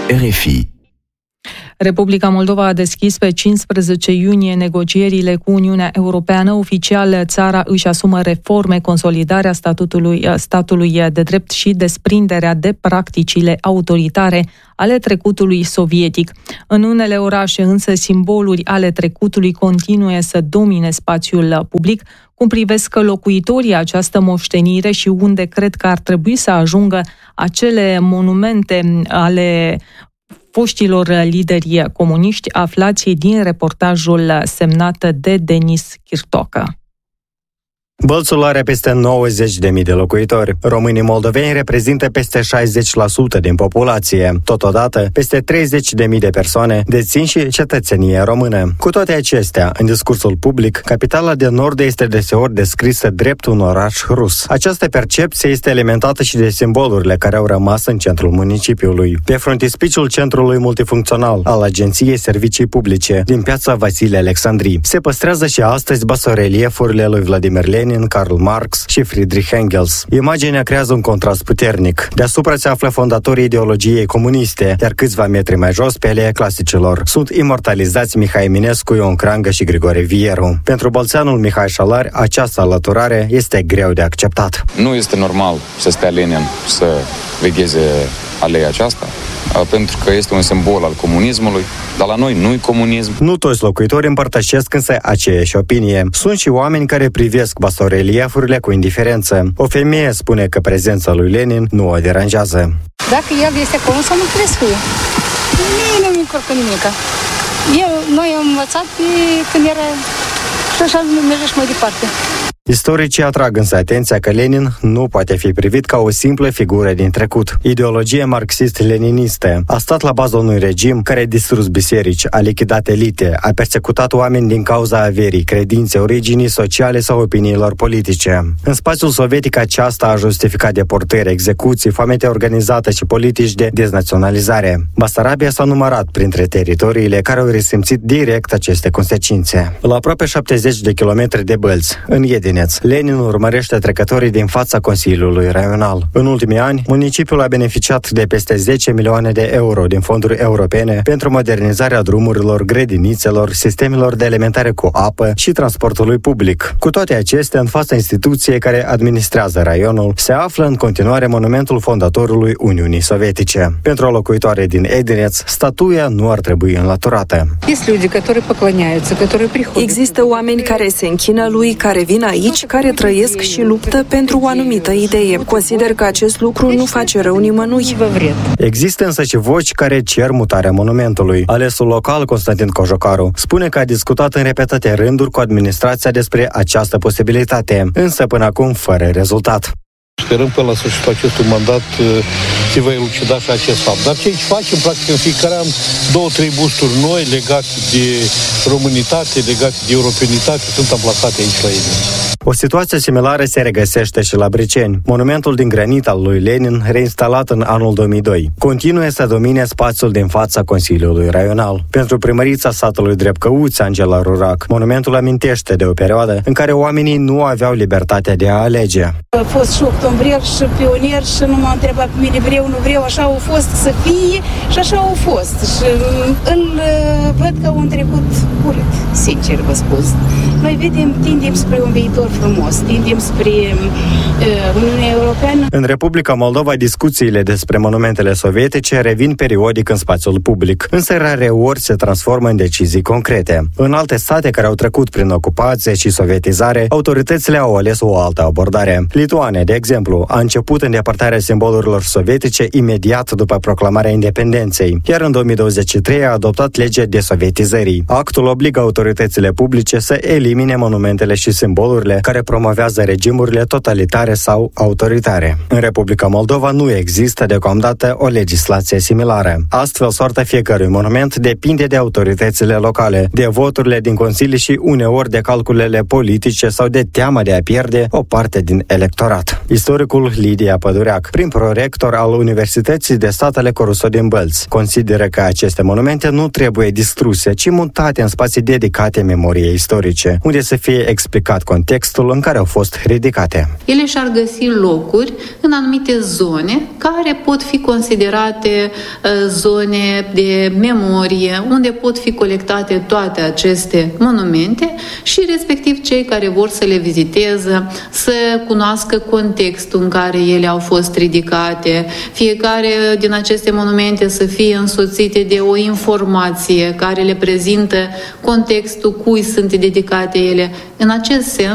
RFI. Republica Moldova a deschis pe 15 iunie negocierile cu Uniunea Europeană. Oficial, țara își asumă reforme, consolidarea statului de drept și desprinderea de practicile autoritare ale trecutului sovietic. În unele orașe, însă, simboluri ale trecutului continuă să domine spațiul public. Cum privesc locuitorii această moștenire și unde cred că ar trebui să ajungă acele monumente ale foștilor lideri comuniști, aflați din reportajul semnat de Denis Chirtocă. Bălțul are peste 90.000 de locuitori. Românii moldoveni reprezintă peste 60% din populație. Totodată, peste 30.000 de persoane dețin și cetățenie română. Cu toate acestea, în discursul public, capitala de nord este deseori descrisă drept un oraș rus. Această percepție este alimentată și de simbolurile care au rămas în centrul municipiului. Pe frontispiciul centrului multifuncțional al Agenției Servicii Publice din piața Vasile Alexandrii se păstrează și astăzi basoreliefurile lui Vladimir Lenin, Karl Marx și Friedrich Engels. Imaginea creează un contrast puternic. Deasupra se află fondatorii ideologiei comuniste, iar câțiva metri mai jos, pe aleea clasicilor, sunt imortalizați Mihai Eminescu, Ion Crangă și Grigore Vieru. Pentru bălțeanul Mihai Șalari, această alăturare este greu de acceptat. Nu este normal să stea Lenin să vegheze aleea aceasta, pentru că este un simbol al comunismului, dar la noi nu-i comunism. Nu toți locuitorii împărtășesc însă aceeași opinie. Sunt și oameni care privesc basoreliefurile cu indiferență. O femeie spune că prezența lui Lenin nu o deranjează. Dacă el este acolo, să nu trebuie să fie. Nu-mi încurcă nimica. Noi am învățat când era și așa merge și mai departe. Istoricii atrag însă atenția că Lenin nu poate fi privit ca o simplă figură din trecut. Ideologia marxist-leninistă a stat la baza unui regim care a distrus biserici, a lichidat elite, a persecutat oameni din cauza averii, credințe, originii sociale sau opiniilor politice. În spațiul sovietic aceasta a justificat deportări, execuții, foamete organizată și politici de deznaționalizare. Basarabia s-a numărat printre teritoriile care au resimțit direct aceste consecințe. La aproape 70 de kilometri de Bălți, în Iedin, Lenin urmărește trecătorii din fața Consiliului Raional. În ultimii ani, municipiul a beneficiat de peste 10 milioane de euro din fonduri europene pentru modernizarea drumurilor, grădinițelor, sistemelor de alimentare cu apă și transportului public. Cu toate acestea, în fața instituției care administrează raionul, se află în continuare monumentul fondatorului Uniunii Sovietice. Pentru o locuitoare din Edineț, statuia nu ar trebui înlăturată. Există oameni care se închină lui, care vin aici, care trăiesc și luptă pentru o anumită idee. Consider că acest lucru nu face rău nimănui. Există însă și voci care cer mutarea monumentului. Alesul local, Constantin Cojocaru, spune că a discutat în repetate rânduri cu administrația despre această posibilitate, însă până acum fără rezultat. Sperăm până la sfârșitul acestui mandat se va elucida și acest fapt. Dar ce aici facem, practic, în fiecare an 2-3 busturi noi legate de românitate, legate de europenitate, sunt amplasate aici la ei. O situație similară se regăsește și la Briceni. Monumentul din granit al lui Lenin, reinstalat în anul 2002, continuă să domine spațiul din fața Consiliului Raional. Pentru primărița satului Drepcăuți, Angela Rurac, monumentul amintește de o perioadă în care oamenii nu aveau libertatea de a alege. A fost și octombrier și pionier și nu m-a întrebat pe mine vreau, nu vreau, așa au fost să fie și așa au fost. Și îl văd că au trecut urât, sincer vă spun. Noi tindem spre un viitor frumos, tindem spre Uniunea Europeană. În Republica Moldova, discuțiile despre monumentele sovietice revin periodic în spațiul public, însă rareori se transformă în decizii concrete. În alte state care au trecut prin ocupație și sovietizare, autoritățile au ales o altă abordare. Lituania, de exemplu, a început îndepărtarea simbolurilor sovietice imediat după proclamarea independenței, iar în 2023 a adoptat legea desovietizării. Actul obligă autoritățile publice să elimine monumentele și simbolurile care promovează regimurile totalitare sau autoritare. În Republica Moldova nu există deocamdată o legislație similară. Astfel, soarta fiecărui monument depinde de autoritățile locale, de voturile din consilii și uneori de calculele politice sau de teama de a pierde o parte din electorat. Istoricul Lidia Pădureac, prim prorector al Universității de Stat Aleco Rousseau din Bălți, consideră că aceste monumente nu trebuie distruse, ci mutate în spații dedicate memoriei istorice, unde să fie explicat contextul contextul în care au fost ridicate. Ele și-ar găsi locuri în anumite zone care pot fi considerate zone de memorie, unde pot fi colectate toate aceste monumente și respectiv cei care vor să le viziteze, să cunoască contextul în care ele au fost ridicate, fiecare din aceste monumente să fie însoțite de o informație care le prezintă contextul cui sunt dedicate ele. În acest sens,